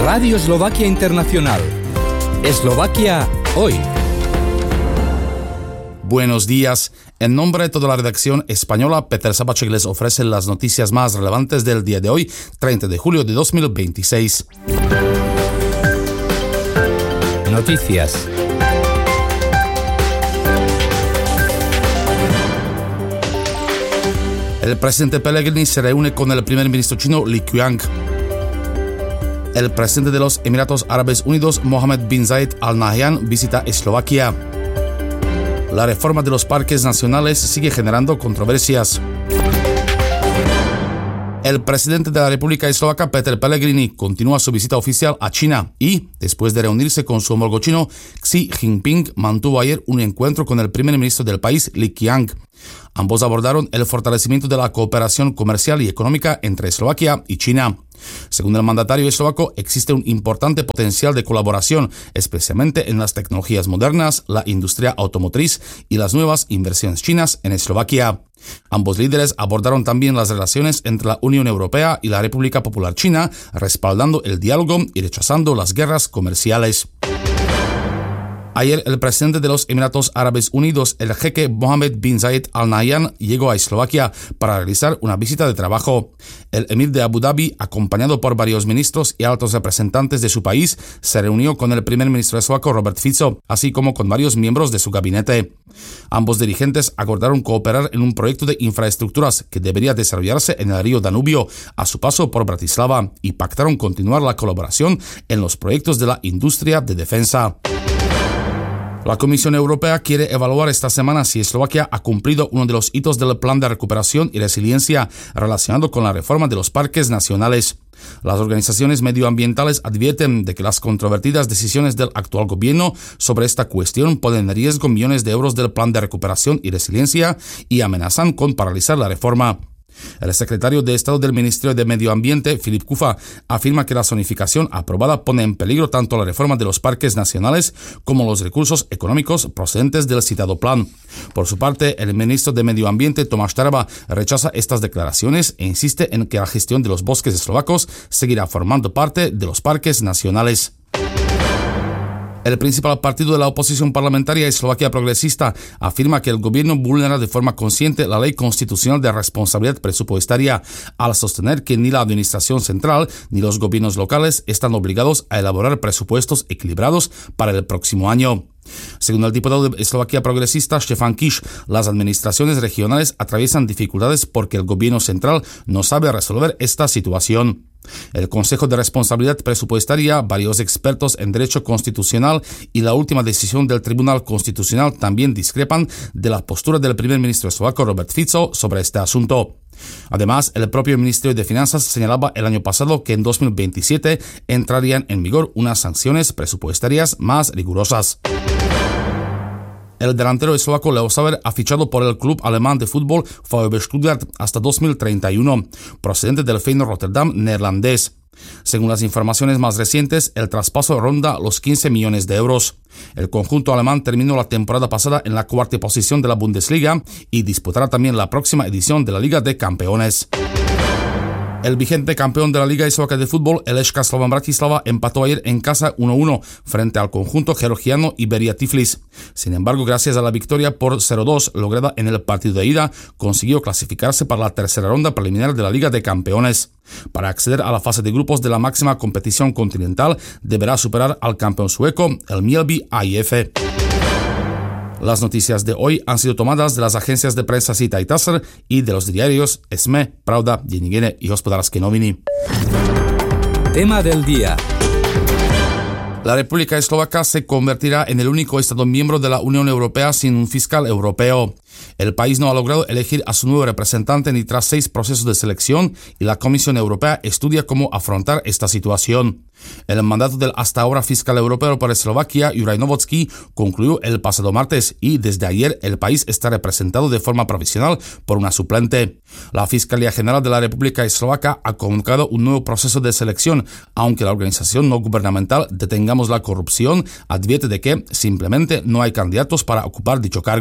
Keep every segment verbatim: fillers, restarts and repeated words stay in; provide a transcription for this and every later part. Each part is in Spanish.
Radio Eslovaquia Internacional. Eslovaquia hoy. Buenos días. En nombre de toda la redacción española, Peter Sabacek les ofrece las noticias más relevantes del día de hoy, treinta de julio de dos mil veintiséis. Noticias. El presidente Pellegrini se reúne con el primer ministro chino Li Qiang. El presidente de los Emiratos Árabes Unidos, Mohammed bin Zayed Al Nahyan, visita Eslovaquia. La reforma de los parques nacionales sigue generando controversias. El presidente de la República Eslovaca, Peter Pellegrini, continúa su visita oficial a China y, después de reunirse con su homólogo chino, Xi Jinping, mantuvo ayer un encuentro con el primer ministro del país, Li Qiang. Ambos abordaron el fortalecimiento de la cooperación comercial y económica entre Eslovaquia y China. Según el mandatario eslovaco, existe un importante potencial de colaboración, especialmente en las tecnologías modernas, la industria automotriz y las nuevas inversiones chinas en Eslovaquia. Ambos líderes abordaron también las relaciones entre la Unión Europea y la República Popular China, respaldando el diálogo y rechazando las guerras comerciales. Ayer, el presidente de los Emiratos Árabes Unidos, el jeque Mohammed bin Zayed Al Nahyan, llegó a Eslovaquia para realizar una visita de trabajo. El emir de Abu Dhabi, acompañado por varios ministros y altos representantes de su país, se reunió con el primer ministro eslovaco Robert Fico, así como con varios miembros de su gabinete. Ambos dirigentes acordaron cooperar en un proyecto de infraestructuras que debería desarrollarse en el río Danubio a su paso por Bratislava y pactaron continuar la colaboración en los proyectos de la industria de defensa. La Comisión Europea quiere evaluar esta semana si Eslovaquia ha cumplido uno de los hitos del Plan de Recuperación y Resiliencia relacionado con la reforma de los parques nacionales. Las organizaciones medioambientales advierten de que las controvertidas decisiones del actual gobierno sobre esta cuestión ponen en riesgo millones de euros del Plan de Recuperación y Resiliencia y amenazan con paralizar la reforma. El secretario de Estado del Ministerio de Medio Ambiente, Filip Kufa, afirma que la zonificación aprobada pone en peligro tanto la reforma de los parques nacionales como los recursos económicos procedentes del citado plan. Por su parte, el ministro de Medio Ambiente, Tomáš Taraba, rechaza estas declaraciones e insiste en que la gestión de los bosques eslovacos seguirá formando parte de los parques nacionales. El principal partido de la oposición parlamentaria, Eslovaquia Progresista, afirma que el gobierno vulnera de forma consciente la ley constitucional de responsabilidad presupuestaria al sostener que ni la administración central ni los gobiernos locales están obligados a elaborar presupuestos equilibrados para el próximo año. Según el diputado de Eslovaquia Progresista, Štefan Kiš, las administraciones regionales atraviesan dificultades porque el gobierno central no sabe resolver esta situación. El Consejo de Responsabilidad Presupuestaria, varios expertos en derecho constitucional y la última decisión del Tribunal Constitucional también discrepan de la postura del primer ministro eslovaco Robert Fico sobre este asunto. Además, el propio Ministerio de Finanzas señalaba el año pasado que en dos mil veintisiete entrarían en vigor unas sanciones presupuestarias más rigurosas. El delantero eslovaco Leo Sauer ha fichado por el club alemán de fútbol VfB Stuttgart hasta dos mil treinta y uno, procedente del Feyenoord Rotterdam neerlandés. Según las informaciones más recientes, el traspaso ronda los quince millones de euros. El conjunto alemán terminó la temporada pasada en la cuarta posición de la Bundesliga y disputará también la próxima edición de la Liga de Campeones. El vigente campeón de la Liga Eslovaca de Fútbol, el Lechka Slovan Bratislava, empató ayer en casa uno uno frente al conjunto georgiano Iberia Tiflis. Sin embargo, gracias a la victoria por cero dos lograda en el partido de ida, consiguió clasificarse para la tercera ronda preliminar de la Liga de Campeones. Para acceder a la fase de grupos de la máxima competición continental, deberá superar al campeón sueco, el Mjällby A I F. Las noticias de hoy han sido tomadas de las agencias de prensa Sita y Taser y de los diarios Sme, Pravda, Denní y Hospodářské noviny. Tema del día. La República Eslovaca se convertirá en el único Estado miembro de la Unión Europea sin un fiscal europeo. El país no ha logrado elegir a su nuevo representante ni tras seis procesos de selección y la Comisión Europea estudia cómo afrontar esta situación. El mandato del hasta ahora fiscal europeo para Eslovaquia, Juraj Novotný, concluyó el pasado martes y desde ayer el país está representado de forma provisional por una suplente. La Fiscalía General de la República Eslovaca ha convocado un nuevo proceso de selección, aunque la organización no gubernamental Detengamos la corrupción advierte de que simplemente no hay candidatos para ocupar dicho cargo.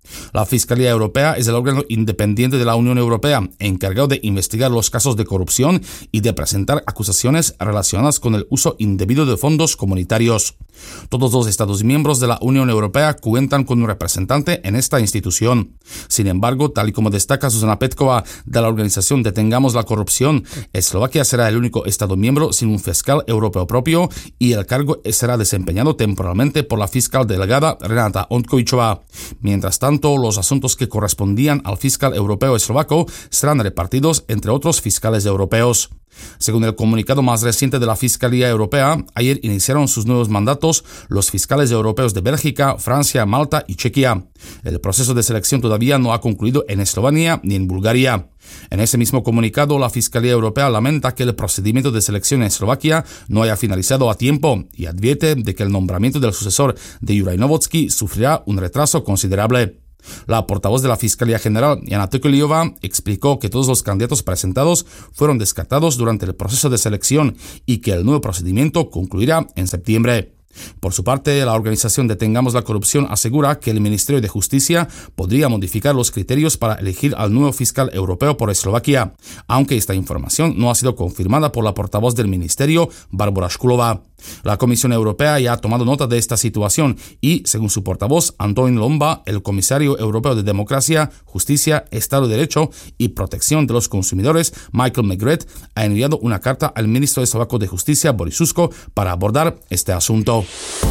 La Fiscalía Europea es el órgano independiente de la Unión Europea, encargado de investigar los casos de corrupción y de presentar acusaciones relacionadas con el uso indebido de fondos comunitarios. Todos los Estados miembros de la Unión Europea cuentan con un representante en esta institución. Sin embargo, tal y como destaca Susana Petkova de la organización Detengamos la Corrupción, Eslovaquia será el único Estado miembro sin un fiscal europeo propio y el cargo será desempeñado temporalmente por la fiscal delegada Renata Ondkovičová. Mientras tanto, los asuntos que correspondían al fiscal europeo eslovaco serán repartidos entre otros fiscales europeos. Según el comunicado más reciente de la Fiscalía Europea, ayer iniciaron sus nuevos mandatos los fiscales europeos de Bélgica, Francia, Malta y Chequia. El proceso de selección todavía no ha concluido en Eslovenia ni en Bulgaria. En ese mismo comunicado, la Fiscalía Europea lamenta que el procedimiento de selección en Eslovaquia no haya finalizado a tiempo y advierte de que el nombramiento del sucesor de Juraj Novotný sufrirá un retraso considerable. La portavoz de la Fiscalía General, Jana Tököliová, explicó que todos los candidatos presentados fueron descartados durante el proceso de selección y que el nuevo procedimiento concluirá en septiembre. Por su parte, la organización Detengamos la Corrupción asegura que el Ministerio de Justicia podría modificar los criterios para elegir al nuevo fiscal europeo por Eslovaquia, aunque esta información no ha sido confirmada por la portavoz del Ministerio, Barbora Škulova. La Comisión Europea ya ha tomado nota de esta situación y, según su portavoz, Antonín Lomba, el comisario europeo de Democracia, Justicia, Estado de Derecho y Protección de los Consumidores, Michael Megret, ha enviado una carta al ministro eslovaco de Justicia, Boris Susko, para abordar este asunto.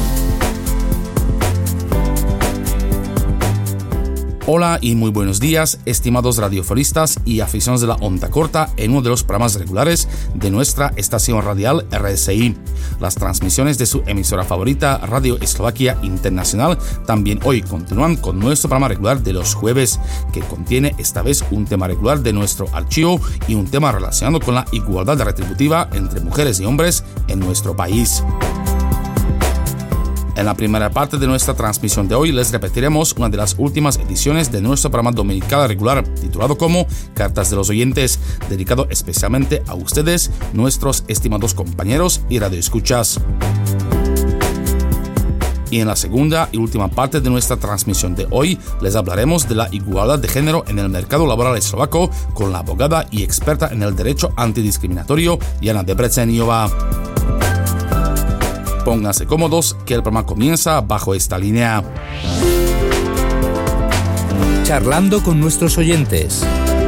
Hola y muy buenos días, estimados radiofonistas y aficionados de la onda corta en uno de los programas regulares de nuestra estación radial R S I. Las transmisiones de su emisora favorita, Radio Eslovaquia Internacional, también hoy continúan con nuestro programa regular de los jueves, que contiene esta vez un tema regular de nuestro archivo y un tema relacionado con la igualdad retributiva entre mujeres y hombres en nuestro país. En la primera parte de nuestra transmisión de hoy les repetiremos una de las últimas ediciones de nuestro programa dominical regular, titulado como Cartas de los Oyentes, dedicado especialmente a ustedes, nuestros estimados compañeros y radioescuchas. Y en la segunda y última parte de nuestra transmisión de hoy les hablaremos de la igualdad de género en el mercado laboral eslovaco con la abogada y experta en el derecho antidiscriminatorio Jana Debreceniová. Pónganse cómodos, que el programa comienza bajo esta línea. Charlando con nuestros oyentes.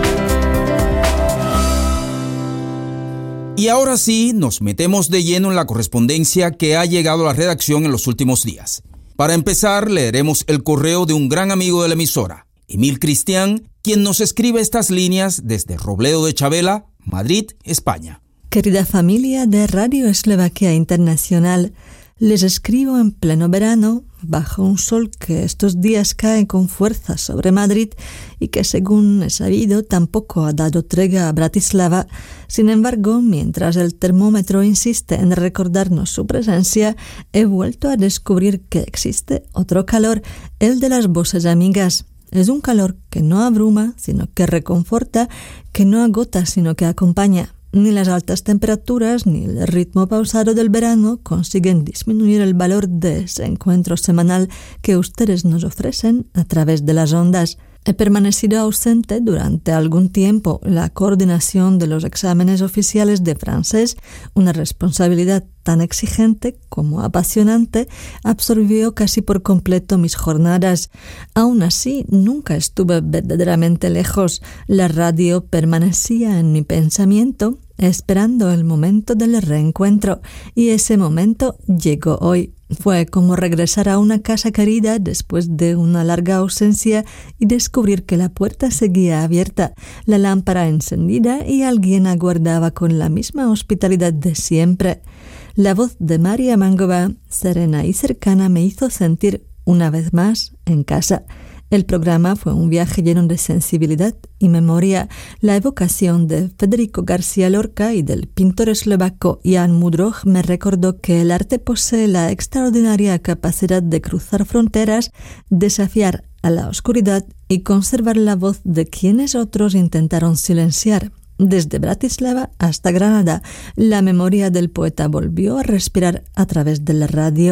Y ahora sí, nos metemos de lleno en la correspondencia que ha llegado a la redacción en los últimos días. Para empezar, leeremos el correo de un gran amigo de la emisora, Emil Cristián, quien nos escribe estas líneas desde Robledo de Chavela, Madrid, España. Querida familia de Radio Eslovaquia Internacional, les escribo en pleno verano, bajo un sol que estos días cae con fuerza sobre Madrid y que, según he sabido, tampoco ha dado tregua a Bratislava. Sin embargo, mientras el termómetro insiste en recordarnos su presencia, he vuelto a descubrir que existe otro calor, el de las voces amigas. Es un calor que no abruma, sino que reconforta, que no agota, sino que acompaña. Ni las altas temperaturas ni el ritmo pausado del verano consiguen disminuir el valor de ese encuentro semanal que ustedes nos ofrecen a través de las ondas. He permanecido ausente durante algún tiempo. La coordinación de los exámenes oficiales de francés, una responsabilidad tan exigente como apasionante, absorbió casi por completo mis jornadas. Aún así, nunca estuve verdaderamente lejos. La radio permanecía en mi pensamiento, esperando el momento del reencuentro, y ese momento llegó hoy. Fue como regresar a una casa querida después de una larga ausencia y descubrir que la puerta seguía abierta, la lámpara encendida y alguien aguardaba con la misma hospitalidad de siempre. La voz de María Mangova, serena y cercana, me hizo sentir una vez más en casa. El programa fue un viaje lleno de sensibilidad y memoria. La evocación de Federico García Lorca y del pintor eslovaco Jan Mudroj me recordó que el arte posee la extraordinaria capacidad de cruzar fronteras, desafiar a la oscuridad y conservar la voz de quienes otros intentaron silenciar. Desde Bratislava hasta Granada, la memoria del poeta volvió a respirar a través de la radio.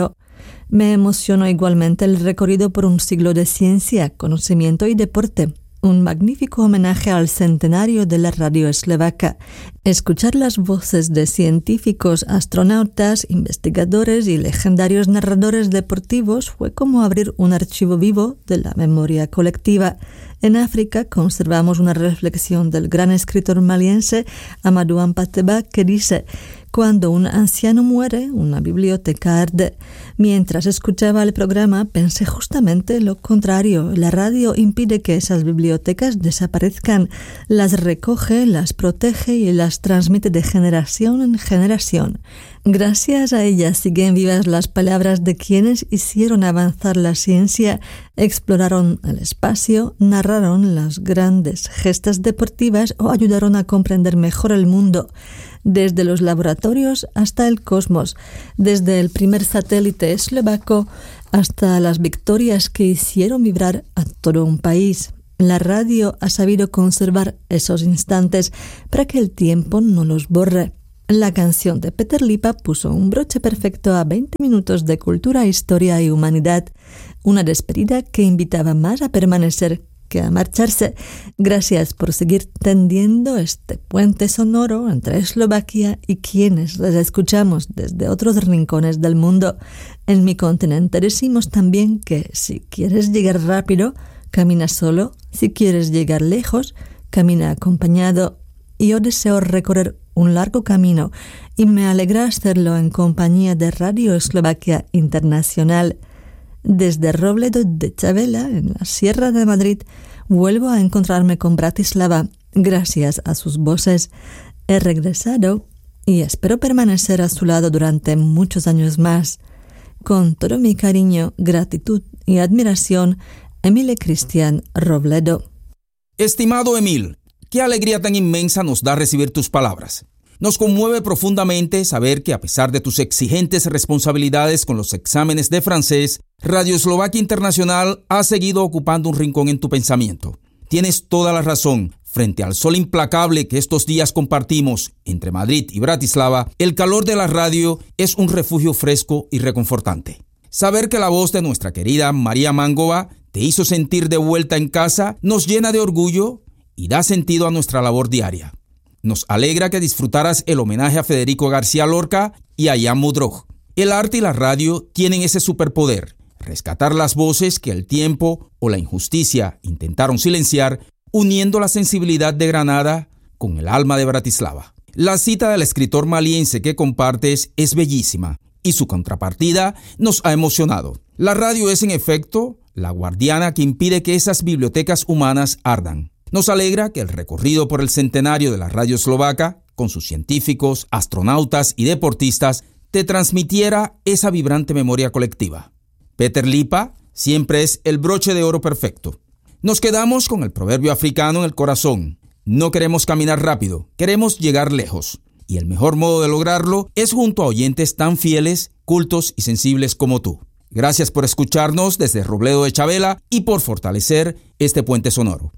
Me emocionó igualmente el recorrido por un siglo de ciencia, conocimiento y deporte. Un magnífico homenaje al centenario de la radio eslovaca. Escuchar las voces de científicos, astronautas, investigadores y legendarios narradores deportivos fue como abrir un archivo vivo de la memoria colectiva. En África conservamos una reflexión del gran escritor maliense Amadou Hampâté-Bâ que dice: cuando un anciano muere, una biblioteca arde. Mientras escuchaba el programa, pensé justamente lo contrario. La radio impide que esas bibliotecas desaparezcan. Las recoge, las protege y las transmite de generación en generación. Gracias a ella siguen vivas las palabras de quienes hicieron avanzar la ciencia, exploraron el espacio, narraron las grandes gestas deportivas o ayudaron a comprender mejor el mundo. Desde los laboratorios hasta el cosmos, desde el primer satélite eslovaco hasta las victorias que hicieron vibrar a todo un país. La radio ha sabido conservar esos instantes para que el tiempo no los borre. La canción de Peter Lipa puso un broche perfecto a veinte minutos de cultura, historia y humanidad. Una despedida que invitaba más a permanecer que a marcharse. Gracias por seguir tendiendo este puente sonoro entre Eslovaquia y quienes les escuchamos desde otros rincones del mundo. En mi continente decimos también que si quieres llegar rápido, camina solo. Si quieres llegar lejos, camina acompañado. Y yo deseo recorrer un largo camino y me alegra hacerlo en compañía de Radio Eslovaquia Internacional. Desde Robledo de Chavela, en la Sierra de Madrid, vuelvo a encontrarme con Bratislava. Gracias a sus voces he regresado y espero permanecer a su lado durante muchos años más. Con todo mi cariño, gratitud y admiración, Emile Cristian Robledo. Estimado Emil, qué alegría tan inmensa nos da recibir tus palabras. Nos conmueve profundamente saber que a pesar de tus exigentes responsabilidades con los exámenes de francés, Radio Eslovaquia Internacional ha seguido ocupando un rincón en tu pensamiento. Tienes toda la razón. Frente al sol implacable que estos días compartimos entre Madrid y Bratislava, el calor de la radio es un refugio fresco y reconfortante. Saber que la voz de nuestra querida María Mangova te hizo sentir de vuelta en casa nos llena de orgullo y da sentido a nuestra labor diaria. Nos alegra que disfrutaras el homenaje a Federico García Lorca y a Jan Mudrog. El arte y la radio tienen ese superpoder, rescatar las voces que el tiempo o la injusticia intentaron silenciar, uniendo la sensibilidad de Granada con el alma de Bratislava. La cita del escritor maliense que compartes es bellísima y su contrapartida nos ha emocionado. La radio es en efecto la guardiana que impide que esas bibliotecas humanas ardan. Nos alegra que el recorrido por el centenario de la radio eslovaca, con sus científicos, astronautas y deportistas, te transmitiera esa vibrante memoria colectiva. Peter Lipa siempre es el broche de oro perfecto. Nos quedamos con el proverbio africano en el corazón. No queremos caminar rápido, queremos llegar lejos. Y el mejor modo de lograrlo es junto a oyentes tan fieles, cultos y sensibles como tú. Gracias por escucharnos desde Robledo de Chavela y por fortalecer este puente sonoro.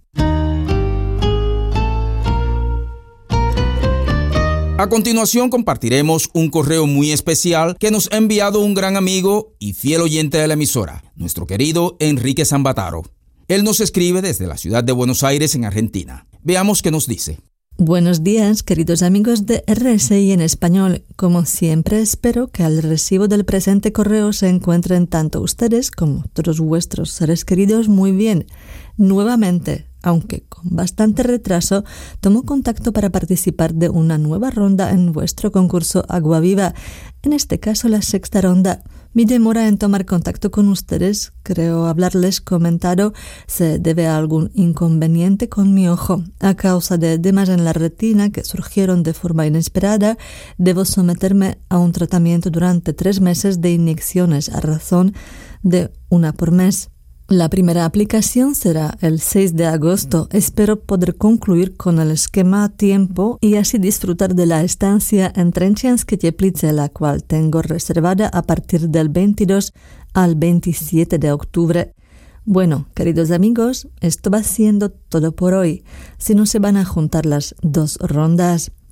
A continuación compartiremos un correo muy especial que nos ha enviado un gran amigo y fiel oyente de la emisora, nuestro querido Enrique Zambataro. Él nos escribe desde la ciudad de Buenos Aires, en Argentina. Veamos qué nos dice. Buenos días, queridos amigos de R S I en español. Como siempre, espero que al recibo del presente correo se encuentren tanto ustedes como todos vuestros seres queridos muy bien. Nuevamente, aunque con bastante retraso, tomo contacto para participar de una nueva ronda en vuestro concurso Agua Viva, en este caso la sexta ronda. Mi demora en tomar contacto con ustedes, creo haberles comentado, se debe a algún inconveniente con mi ojo. A causa de edemas en la retina que surgieron de forma inesperada, debo someterme a un tratamiento durante tres meses de inyecciones a razón de una por mes. La primera aplicación será el seis de agosto. Espero poder concluir con el esquema a tiempo y así disfrutar de la estancia en Trenčianske Teplice, la cual tengo reservada a partir del veintidós al veintisiete de octubre. Bueno, queridos amigos, esto va siendo todo por hoy. Si no se van a juntar las dos rondas,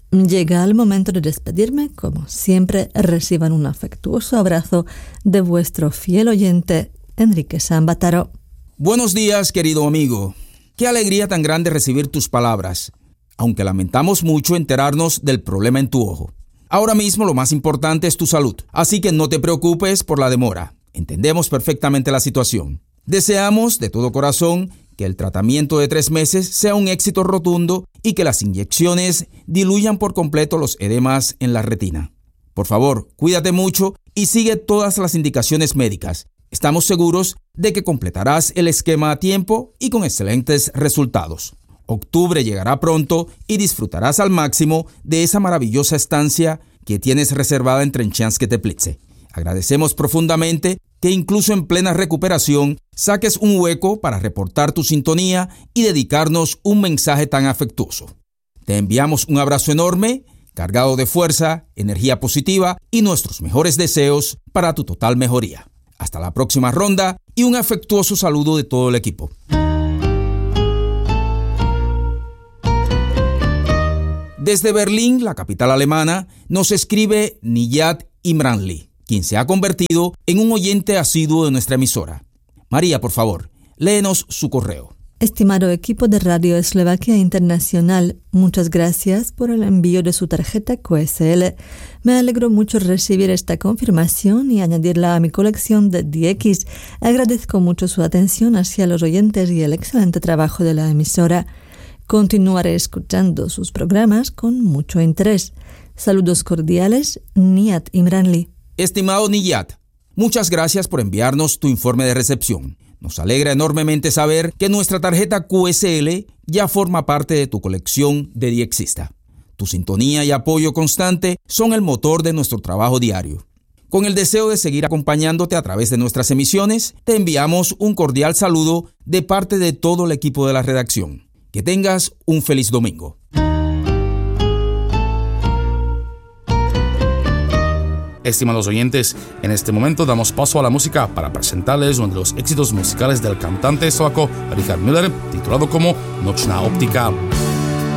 llega el momento de despedirme. Como siempre, reciban un afectuoso abrazo de vuestro fiel oyente, Enrique Sambataro. Buenos días, querido amigo. Qué alegría tan grande recibir tus palabras, aunque lamentamos mucho enterarnos del problema en tu ojo. Ahora mismo lo más importante es tu salud, así que no te preocupes por la demora. Entendemos perfectamente la situación. Deseamos de todo corazón que el tratamiento de tres meses sea un éxito rotundo y que las inyecciones diluyan por completo los edemas en la retina. Por favor, cuídate mucho y sigue todas las indicaciones médicas. Estamos seguros de que completarás el esquema a tiempo y con excelentes resultados. Octubre llegará pronto y disfrutarás al máximo de esa maravillosa estancia que tienes reservada en Trenchanske Teplice. Agradecemos profundamente que incluso en plena recuperación saques un hueco para reportar tu sintonía y dedicarnos un mensaje tan afectuoso. Te enviamos un abrazo enorme, cargado de fuerza, energía positiva y nuestros mejores deseos para tu total mejoría. Hasta la próxima ronda y un afectuoso saludo de todo el equipo. Desde Berlín, la capital alemana, nos escribe Niyat Imranli, quien se ha convertido en un oyente asiduo de nuestra emisora. María, por favor, léenos su correo. Estimado equipo de Radio Eslovaquia Internacional, muchas gracias por el envío de su tarjeta Q S L. Me alegro mucho recibir esta confirmación y añadirla a mi colección de D X. Agradezco mucho su atención hacia los oyentes y el excelente trabajo de la emisora. Continuaré escuchando sus programas con mucho interés. Saludos cordiales, Niyat Imranli. Estimado Niyat, muchas gracias por enviarnos tu informe de recepción. Nos alegra enormemente saber que nuestra tarjeta Q S L ya forma parte de tu colección de Diexista. Tu sintonía y apoyo constante son el motor de nuestro trabajo diario. Con el deseo de seguir acompañándote a través de nuestras emisiones, te enviamos un cordial saludo de parte de todo el equipo de la redacción. Que tengas un feliz domingo. Estimados oyentes, en este momento damos paso a la música para presentarles uno de los éxitos musicales del cantante eslovaco Richard Müller, titulado como Nočná optika.